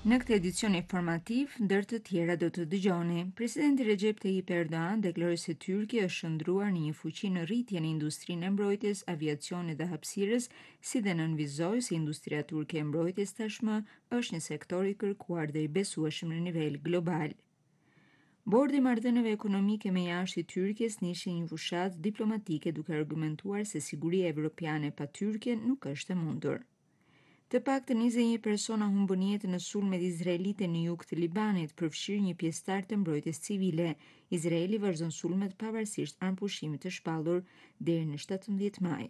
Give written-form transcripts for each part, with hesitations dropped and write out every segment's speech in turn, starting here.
Në këtë edicion informativ, ndër të tjera do të dëgjoni. Presidenti Recep Tayyip Erdogan deklaroi se Tyrkia është shndruar në një fuqi në rritje në industrinë e mbrojtjes, aviacionit dhe hapësirës, si dhe nënvizoi se industria turke e mbrojtjes tashmë është një sektor i kërkuar dhe i besueshëm në nivel global. Bordi i marrëdhënieve ekonomike me jashtë i Tyrkjes nishi një fushatë diplomatike duke argumentuar se siguria evropiane pa Tyrkjen nuk është e mundur. Të paktën 21 persona humbën jetën në sulmet izraelite në jug të Libanit, përfshirë një pjesëtar të mbrojtjes civile. Izraeli vazhdon sulmet pavarësisht anëpushimit të shpallur deri në 17 maj.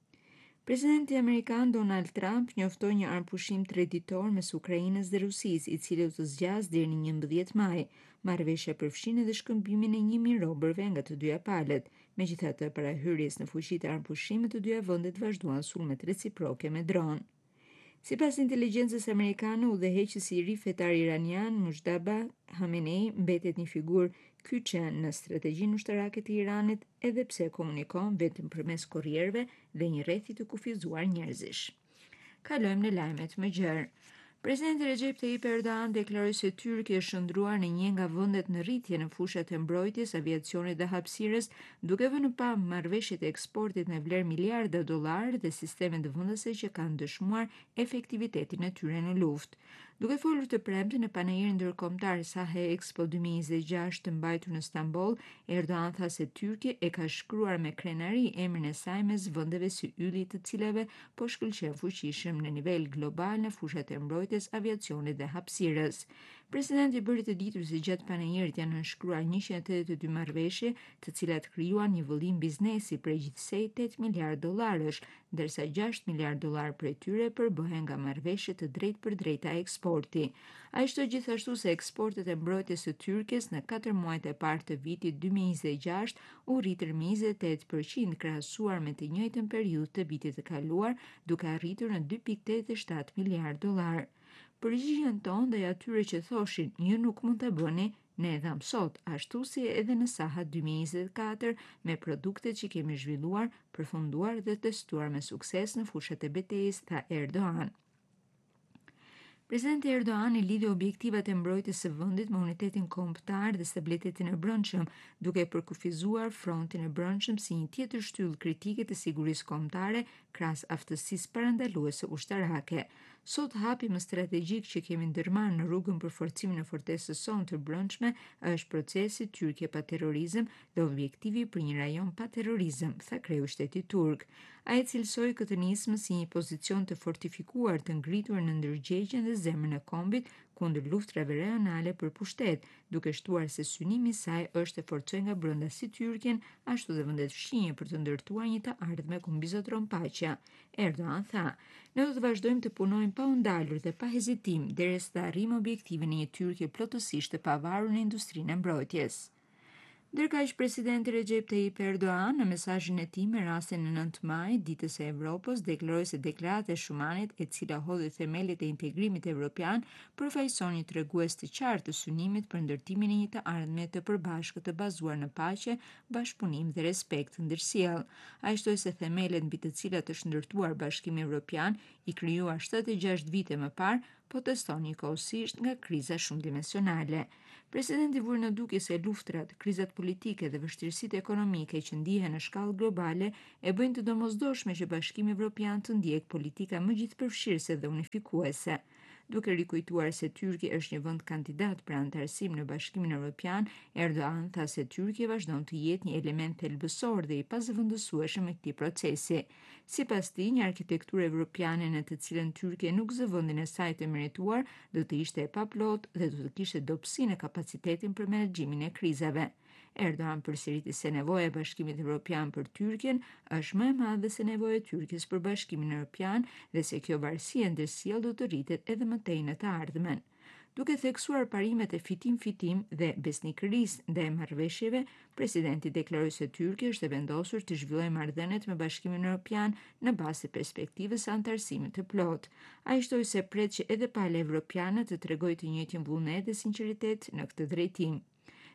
Presidenti amerikan Donald Trump njoftoi një anëpushim treditor mes Ukrainës dhe Rusisë, i cili do të zgjasë deri në 11 maj. Marrëveshja përfshin edhe shkëmbimin e 1000 robërve nga të dyja palët. Megjithatë, para hyrjes në fuqi të anëpushimit, të dyja vendet vazhduan sulmet reciproke me dron. Sipas inteligjencës amerikane, udhëheqësi i ri fetar iranian Mujtaba Khamenei mbetet një figurë kyçe në strategjinë ushtarake të Iranit, edhe pse komunikon vetëm përmes kurrierëve dhe një rrethi të kufizuar njerëzish. Kalojmë në lajmet më gjerë. Presidenti Recep Tayyip Erdogan deklaroi se Tyrkia është shndruar në një nga vendet në rritje në fushat e mbrojtjes, aviacionit dhe hapësirës, duke vënë pa marrëveshjet e eksportit me vlerë miliarda dollarë dhe sisteme dëvendëse që kanë dëshmuar efektivitetin e tyre në luftë. Duke folur të premten në panairin ndërkombëtar Sahe Expo 2026 të mbajtur në Stamboll, Erdogan tha se Tyrkia e ka shkruar me krenari emrin e saj mes vendeve si ylli të cilave po shkëlqen fuqishëm në nivel global në fushat e mbrojtjes, aviacionit dhe hapësirës. Presidenti bëri të ditur se gjatë panairit janë nënshkruar 182 marrëveshje, të cilat krijuan një vëllim biznesi prej gjithsej 8 miliard dollarësh, ndërsa 6 miliard dollar prej tyre përbëhen nga marrëveshje të drejtpërdrejta eksporti. Ai shtoi gjithashtu se eksportet e mbrojtjes së Tyrkisë në 4 muajt e parë të vitit 2026 u rritën me 28% krahasuar me të njëjtën periudhë të vitit të kaluar, duke arritur në 2.87 miliard dollar. Përgjigjen tonë ndaj atyre që thoshin ju nuk mund ta bëni, ne e dham sot, ashtu si edhe në Saha 2024 me produktet që kemi zhvilluar, përfunduar dhe testuar me sukses në fushat e betejës, tha Erdogan. Presidenti Erdogan i lidhi objektivat e mbrojtjes së vendit me unitetin kombëtar dhe stabilitetin e brendshëm, duke përkufizuar frontin e brendshëm si një tjetër shtyllë kritike të sigurisë kombëtare krahas aftësisë parandaluese ushtarake. Sot hapi më strategjik që kemi ndërmarrë në rrugën për forcimin e fortesës sonë të brendshme është procesi Tyrkia pa terrorizëm dhe objektivi për një rajon pa terrorizëm, tha kreu i shtetit turk. Ai cilësoi këtë nismë si një pozicion të fortifikuar të ngritur në ndërgjegjen dhe zemrën e kombit kundër luftrave rajonale për pushtet, duke shtuar se synimi i saj është të forcojë nga brenda si Tyrkien, ashtu dhe vendet fqinje për të ndërtuar një të ardhme ku mbizotron paqja. Erdogan tha: "Ne do të vazhdojmë të punojmë pa u ndalur dhe pa hezitim derisa të arrijmë objektivin e një Tyrkie plotësisht të pavarur në industrinë e mbrojtjes." Ndërkaq, presidenti Recep Tayyip Erdogan në mesazhin e tij me rastin e 9 maj, ditës së Evropës, deklaroi se deklarata e Shumanit, e cila hodhi themelit e integrimit evropian, përfaqëson një tregues të qartë të synimit për ndërtimin e një të ardhme të përbashkët të bazuar në paqe, bashkëpunim dhe respekt ndërsjellë. Ai shtoi se themelet mbi të cilat është ndërtuar Bashkimi Evropian, i krijuar 76 vite më parë, po teston njëkohësisht nga kriza shumëdimensionale. Presidenti vuri në dukje se luftrat, krizat politike dhe vështirësitë ekonomike që ndihen në shkallë globale e bëjnë të domosdoshme që Bashkimi Evropian të ndjekë politika më gjithëpërfshirëse dhe unifikuese. Duke rikujtuar se Tyrkia është një vend kandidat për anëtarësim në Bashkimin Evropian, Erdogan tha se Tyrkia vazhdon të jetë një element thelbësor dhe i pazëvendësueshëm i këtij procesi. Sipas tij, një arkitekturë evropiane në të cilën Tyrkia nuk zë vendin e saj të merituar, do të ishte e paplot dhe do të kishte dobësi në kapacitetin për menaxhimin e krizave. Erdogan përsëriti se nevoja e Bashkimit Evropian për Tyrkien është më e madhe se nevoja e Tyrkisë për Bashkimin Evropian dhe se kjo varësi e ndërsjellë do të rritet edhe më tej në të ardhmen. Duke theksuar parimet e fitim-fitim dhe besnikërisë ndaj marrëveshjeve, presidenti deklaroi se Tyrkia është e vendosur të zhvillojë marrëdhëniet me Bashkimin Evropian në bazë të perspektivës së anëtarësimit të plotë. Ai shtoi se pret që edhe pala evropiane të tregojë të njëjtin vullnet dhe sinqeritet në këtë drejtim.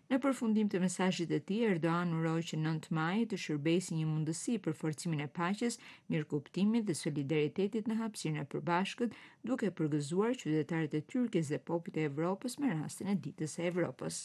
Në përfundim të mesazhit të tij, Erdogan uroi që 9 Maj të shërbejë si një mundësi për forcimin e paqes, mirëkuptimit dhe solidaritetit në hapësirën e përbashkët, duke përgëzuar qytetarët e Turqisë dhe popujt e Evropës me rastin e Ditës së Evropës.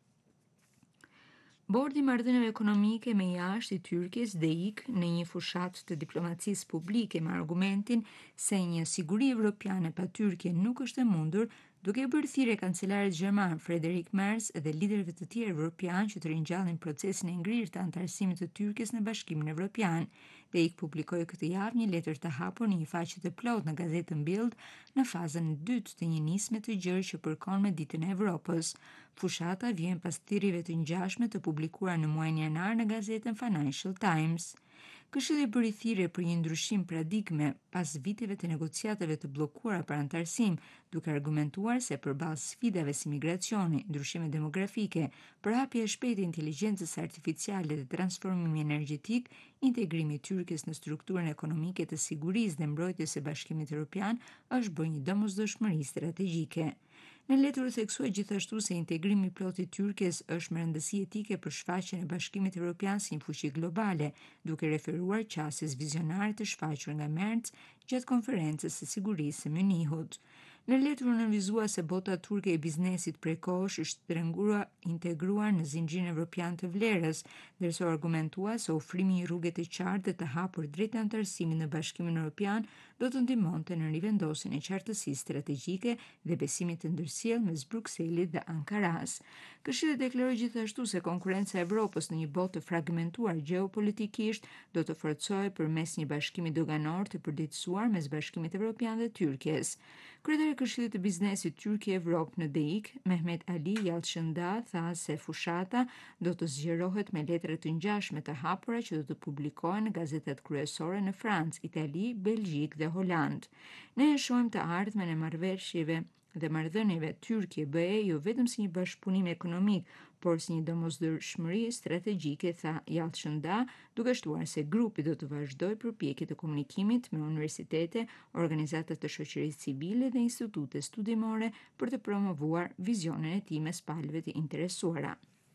Bordi i Marrëdhënieve Ekonomike me jashtë i Turqisë DEIK në një fushat të diplomacisë publike me argumentin se një siguri evropiane pa Turqie nuk është e mundur, duke i bërë thirrje kancelarit gjerman Friedrich Merz dhe liderëve të tjerë evropian që të ringjallin procesin e ngrirë të antarësimit të Turqisë në Bashkimin Evropian. DEIK publikoi këtë javë një letër të hapur në një faqe të plotë në gazetën Bild në fazën e dytë të një nisme të gjerë që përkon me Ditën e Evropës. Fushata vjen pas thirrjeve të ngjashme të publikuara në muajin janar në gazetën Financial Times. Këshilli bëri thirrje për një ndryshim paradigme pas viteve të negociatave të bllokuara për antarësim, duke argumentuar se përballë sfidave si migracioni, ndryshime demografike, përhapja e shpejtë e inteligjencës artificiale dhe transformimi energjetik, integrimi i Turqisë në strukturën ekonomike të sigurisë dhe mbrojtjes së Bashkimit Evropian është bërë një domosdoshmëri strategjike. Në letër u theksua gjithashtu se integrimi plot i Turqisë është me rëndësi etike për shfaqjen e Bashkimit Evropian si një fuqi globale, duke referuar qasjes vizionare të shfaqur nga Merz gjatë konferencës së sigurisë së Munihut. Në letër u nënvizua se bota turke e biznesit prej kohësh është integruar në zinxhirin evropian të vlerës, ndërsa u argumentua se ofrimi i rrugë të qartë dhe të hapur drejt antarësimit në Bashkimin Evropian do të ndihmonte në rivendosjen e qartësisë strategjike dhe besimit të ndërsjellë mes Brukselit dhe Ankaras. Këshilli deklaroi gjithashtu se konkurenca e Evropës në një botë të fragmentuar gjeopolitikisht do të forcojë përmes një bashkimi doganor të përditësuar mes Bashkimit Evropian dhe Turqisë. Kryetari i Këshillit të Biznesit Turqi-Evropë në DEIK, Mehmet Ali Yalçında, tha se fushata do të zgjerohet me letra të ngjashme të hapura që do të publikohen në gazetat kryesore në Francë, Itali, Belgjikë dhe Holand. Ne e shohim të ardhmen e marrëveshjeve dhe marrëdhënieve Turqie-BE jo vetëm si një bashkëpunim ekonomik, por si një domosdoshmëri strategjike, tha Yalçında, duke shtuar se grupi do të vazhdojë përpjekjet e komunikimit me universitete, organizata të shoqërisë civile dhe institute studimore për të promovuar vizionin e tij mes palëve të interesuara.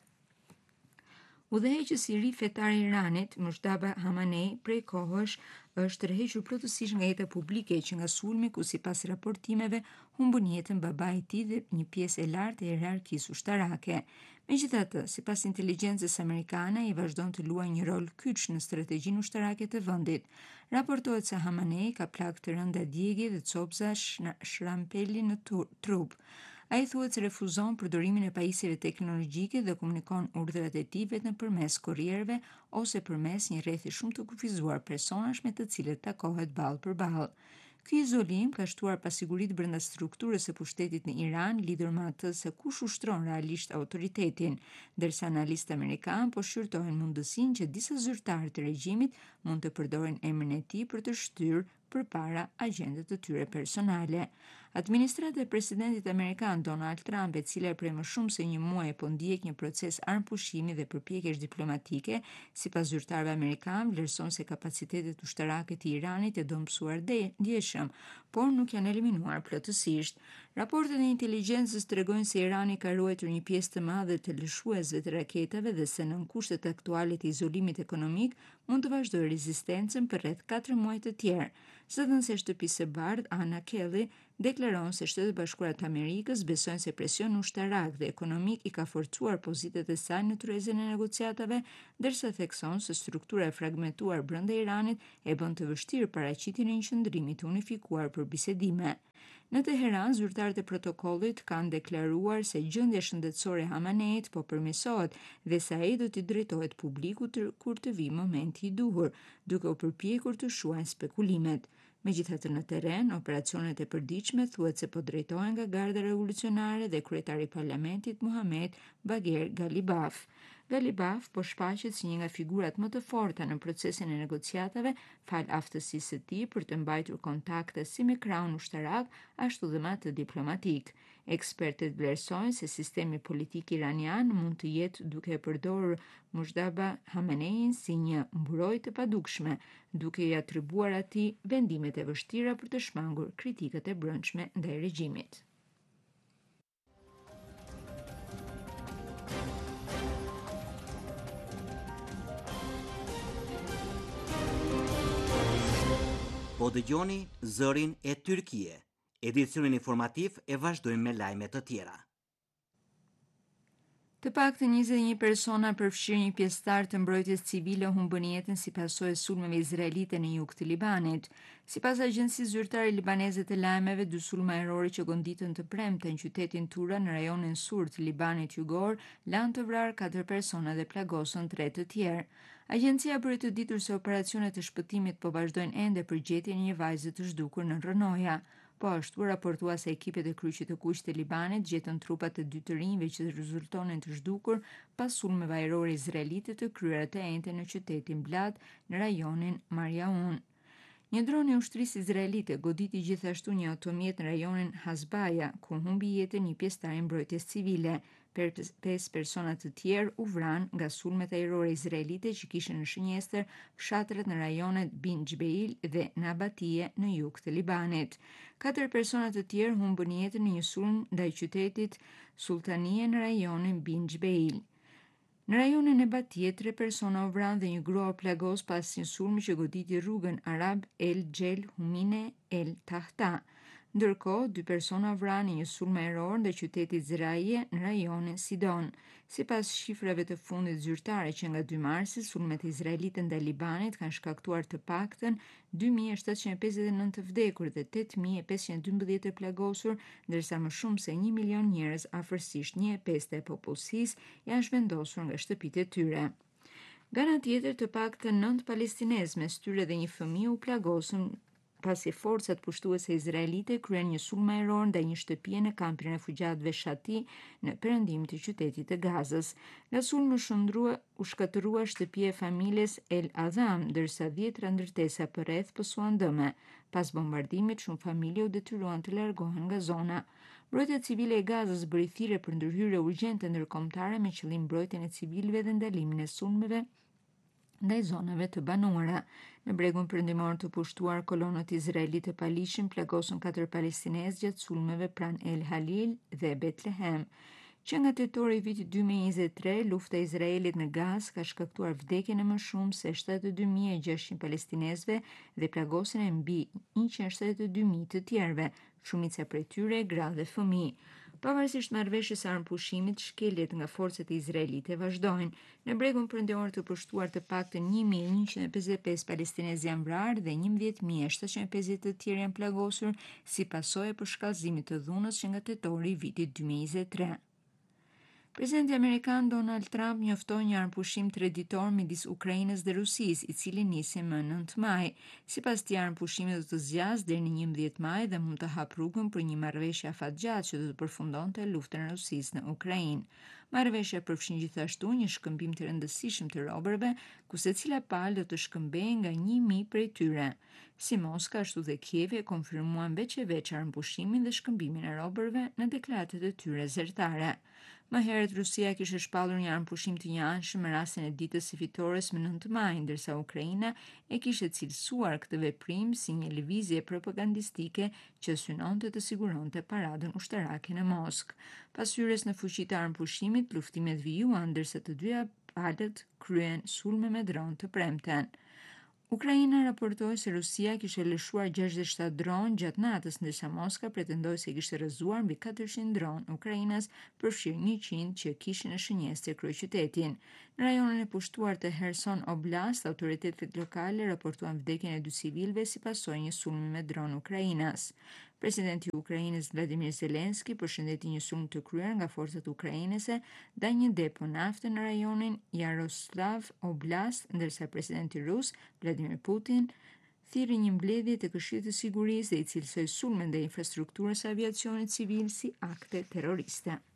Udhëheqësi i ri fetar i Iranit, Moshtaba Hamanei, prej kohësh është tërhequr plotësisht nga jeta publike që nga sulmi ku sipas raportimeve humbën jetën babai i tij dhe një pjesë e lartë e hierarkisë ushtarake. Megjithatë, sipas inteligjencës amerikane, ai vazhdon të luajë një rol kyç në strategjinë ushtarake të vendit. Raportohet se Hamanei ka plagë të rënda djegje dhe copza shrampeli në trup. Ai thuhet se refuzon përdorimin e pajisjeve teknologjike dhe komunikon urdhrat e tij vetëm përmes kurrierëve ose përmes një rrethi shumë të kufizuar personash me të cilët takohet ballë për ballë. Ky izolim ka shtuar pasiguritë brenda strukturës së pushtetit në Iran, lidhur me atë se kush ushtron realisht autoritetin, ndërsa analistë amerikanë po shqyrtojnë mundësinë që disa zyrtarë të regjimit mund të përdorin emrin e tij për të shtyrë përpara agjendave të tyre personale. Administrata e presidentit amerikan Donald Trump, e cila prej më shumë se një muaji po ndjek një proces armpushimi dhe përpjekjesh diplomatike, sipas zyrtarëve amerikanë, vlerëson se kapacitetet ushtarake të Iranit e dobësuar ndjeshëm, por nuk janë eliminuar plotësisht. Raportet e inteligjencës tregojnë se Irani ka ruajtur një pjesë të madhe të lëshuesve të raketave dhe se nën kushtet aktuale të izolimit ekonomik mund të vazhdojë rezistencën për rreth 4 muaj të tjerë. Zëdhënëse e shtëpisë së bardhë Anna Kelly deklaron se Shtetet Bashkuara të Amerikës besojnë se presioni ushtarak dhe ekonomik i ka forcuar pozitat e saj në tryezën e negociatave, ndërsa thekson se struktura e fragmentuar brenda Iranit e bën të vështirë paraqitjen e një qëndrimi të unifikuar për bisedime. Në Teheran, zyrtarët e protokollit kanë deklaruar se gjendja shëndetësore e Hamaneit po përmirësohet dhe se ai do t'i drejtohet publikut kur të vijë momenti i duhur, duke u përpjekur të shuajnë spekulimet. Megjithatë, në terren, operacionet e përditshme thuhet se po drejtohen nga Garda Revolucionare dhe kryetari i parlamentit Muhammad Bagher Ghalibaf. Ghalibaf po shfaqet si një nga figurat më të forta në procesin e negociatave, fal aftësisë së tij për të mbajtur kontakte si me krahun ushtarak, ashtu dhe me atë diplomatik. Ekspertët vlerësojnë se sistemi politik iranian mund të jetë duke e përdorur Moshtaba Hamenein si një mburojtje të padukshme, duke i atribuar atij vendimet e vështira për të shmangur kritikat e brendshme ndaj regjimit. Po dëgjoni zërin e Tyrkie. Edicionin informativ e vazhdojmë me lajme të tjera. Të paktën 21 persona përfshirë një pjesëtar të mbrojtjes civile humbën jetën si pasojë e sulmeve izraelite në jug të Libanit. Sipas agjencisë zyrtare libaneze të lajmeve, dy sulme ajrore që goditën të premte në qytetin Tura në rajonin sur të Libanit jugor lanë të vrarë 4 persona dhe plagosën 3 të tjerë. Agjencia bëri të ditur se operacionet e shpëtimit po vazhdojnë ende për gjetjen e një vajze të zhdukur në Rënoja. Po ashtu raportua se ekipet e kryqit të kuq të Libanit gjetën trupat e 2 të rinjve që rezultonin të zhdukur pas sulmeve ajrore izraelite të kryera të enjte në qytetin Blad në rajonin Marjaun. Një dron i ushtrisë izraelite goditi gjithashtu një automjet në rajonin Hasbaja, ku humbi jetën një pjesëtar i mbrojtjes civile. 5 persona të tjerë u vranë nga sulmet ajrore izraelite që kishin në shënjestër fshatrat në rajonet Bin Gjbeil dhe Nabatie në jug të Libanit. 4 persona të tjerë humbën jetën në një sulm ndaj qytetit Sultanie në rajonin Bin Gjbeil. Në rajonin e Batie, 3 persona u vranë dhe një grua u plagos pas një sulmi që goditi rrugën Arab El Gjel Humine El Tahta. Ndërkohë, 2 persona u vranë në një sulm ajror ndaj qytetit Zraje në rajonin Sidon. Sipas shifrave të fundit zyrtare që nga 2 marsi, sulmet izraelite ndaj Libanit kanë shkaktuar të paktën 2759 të vdekur dhe 8512 të plagosur, ndërsa më shumë se 1 milion njerëz, afërsisht 1/5 e popullsisë, janë zhvendosur nga shtëpitë e tyre. Nga ana tjetër, të paktën 9 palestinezë, mes tyre dhe një fëmijë, u plagosën pasi forcat pushtuese izraelite kryen një sulm ajror ndaj një shtëpie në kampin e refugjatëve Shati në perëndim të qytetit të Gazës. Nga sulmi u shkatërrua shtëpia e familjes El Adham, ndërsa 10 ndërtesa përreth pësuan dëme. Pas bombardimit, shumë familje u detyruan të largohen nga zona. Mbrojtja civile e Gazës bëri thirrje për ndërhyrje urgjente ndërkombëtare me qëllim mbrojtjen e civilëve dhe ndalimin e sulmeve ndaj zonave të banuara. Në bregun perëndimor të pushtuar, kolonët izraelite të palishëm plagosën 4 palestinezë gjatë sulmeve pranë El Halil dhe Betlehem. Që nga tetori i vitit 2023, lufta e Izraelit në Gazë ka shkaktuar vdekjen e më shumë se 72.600 palestinezëve dhe plagosjen e mbi 172.000 të tjerëve, shumica prej tyre gra dhe fëmijë. Pavarësisht marrëveshjes së armpushimit, shkeljet nga forcat izraelite vazhdojnë. Në bregun perëndimor të pushtuar, të paktën 1155 palestinezë janë vrarë dhe 11750 të tjerë janë plagosur si pasojë e përshkallëzimit të dhunës që nga tetori i vitit 2023. Presidenti Amerikan Donald Trump njoftoi një armpushim treditor midis Ukrainës dhe Rusisë, i cili nisi më 9 maj. Sipas tij, armpushimi do të zgjasë deri në 11 maj dhe mund të hap rrugën për një marrëveshje afatgjatë që do të përfundonte luftën e Rusisë në Ukrainë. Marrëveshja përfshin gjithashtu një shkëmbim të rëndësishëm të robërve, ku secila palë do të shkëmbejë nga 1000 prej tyre. Si Moska, ashtu dhe Kievi konfirmuan veç e veç armpushimin dhe shkëmbimin e robërve në deklaratat e tyre zyrtare. Më herët, Rusia kishte shpallur një armpushim të njëanshëm në rastin e ditës së fitores më 9 maj, ndërsa Ukraina e kishte cilësuar këtë veprim si një lëvizje propagandistike që synonte të siguronte paradën ushtarake në Moskë. Pas hyrjes në fuqi të armpushimit, luftimet vijuan, ndërsa të dyja palët kryen sulme me dron të premten. Ukraina raportoi se Rusia kishte lëshuar 67 dronë gjatë natës, ndërsa Moska pretendoi se kishte rrëzuar mbi 400 dronë Ukrainës, përfshirë 100 që kishin në shënjestër kryeqytetin. Në rajonin e pushtuar të Kherson Oblast, autoritetet lokale raportuan vdekjen e 2 civilëve si pasojë një sulmi me dronë Ukrainas. Presidenti i Ukrainës Vladimir Zelenski përshëndeti një sulm të kryer nga forcat ukrainase ndaj një depo nafte në rajonin Yaroslav Oblast, ndërsa presidenti rus Vladimir Putin thirrri një mbledhje të Këshillit të Sigurisë dhe i cilësoi sulmet ndaj infrastrukturës së aviacionit civil si akte terroriste.